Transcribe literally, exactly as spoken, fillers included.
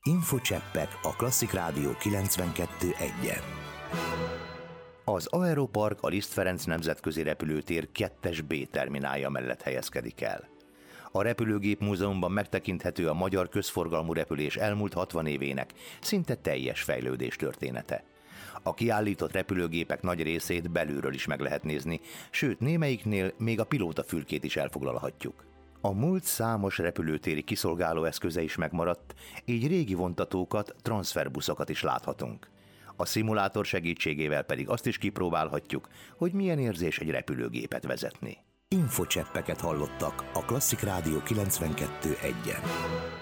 Infocseppek a Klasszik Rádió kilencvenkettő egyen. Az Aeropark a Liszt Ferenc nemzetközi repülőtér kettes bé terminálja mellett helyezkedik el. A Repülőgép Múzeumban megtekinthető a magyar közforgalmú repülés elmúlt hatvan évének szinte teljes fejlődés története. A kiállított repülőgépek nagy részét belülről is meg lehet nézni, sőt némelyiknél még a pilótafülkét is elfoglalhatjuk. A múlt számos repülőtéri kiszolgáló eszköze is megmaradt, így régi vontatókat, transferbuszokat is láthatunk. A szimulátor segítségével pedig azt is kipróbálhatjuk, hogy milyen érzés egy repülőgépet vezetni. Infocseppeket hallottak a Klasszik Rádió kilencvenkettő egyen.